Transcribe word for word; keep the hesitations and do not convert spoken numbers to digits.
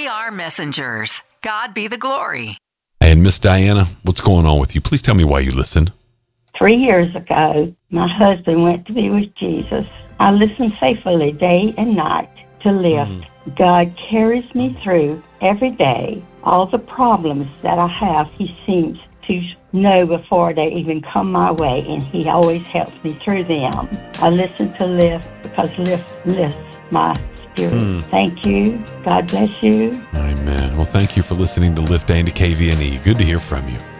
We are messengers. God be the glory. And Miss Diana, what's going on with you? Please tell me why you listen. Three years ago, my husband went to be with Jesus. I listen faithfully day and night to Lift. Mm. God carries me through every day. All the problems that I have, he seems to know before they even come my way, and he always helps me through them. I listen to Lift because Lift lifts my spirit. Mm. Thank you. God bless you. Amen. Well, thank you for listening to Lift and to K V N E. Good to hear from you.